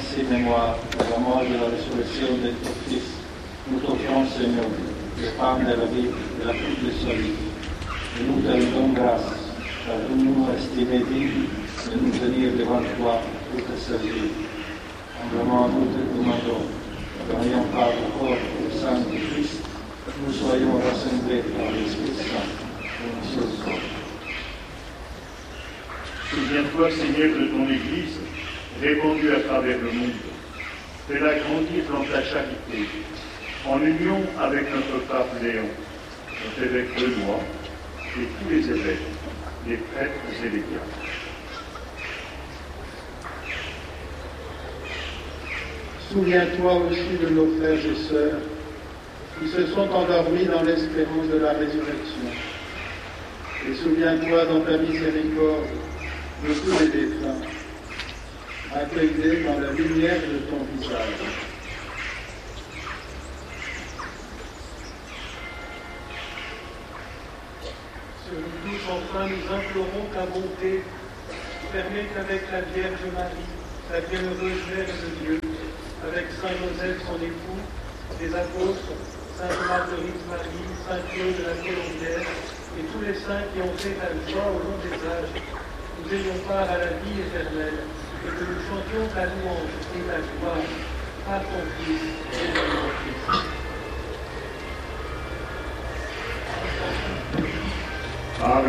ses mémoires, de la mort et de la résurrection de ton Fils, nous t'offrons, Seigneur, le pain de la vie et la coupe de sa vie. Et nous te rendons grâce, car nous nous estimons dignes de nous tenir devant toi pour te servir. Humblement, nous te demandons, n'ayant pas le corps et le sang de Christ, nous soyons rassemblés par l'Esprit Saint pour une seule corps. Souviens-toi, Seigneur, de ton Église, répandue à travers le monde. Fais-la grandir dans ta charité, en union avec notre pape Léon, notre évêque Benoît, et tous les évêques, les prêtres et les diacres. Souviens-toi aussi de nos frères et sœurs qui se sont endormis dans l'espérance de la résurrection. Et souviens-toi dans ta miséricorde de tous les défunts, accueille-les dans la lumière de ton visage. Sur nous tous, enfin, nous implorons ta bonté, permet qu'avec la Vierge Marie, la bienheureuse Mère de Dieu, avec Saint Joseph, son époux, les apôtres, Sainte Marguerite Marie, Saint Claude de la Colombière, et tous les saints qui ont fait ta joie au long des âges, nous ayons part à la vie éternelle, et que nous chantions ta louange et ta gloire par ton Fils et par ton Christ.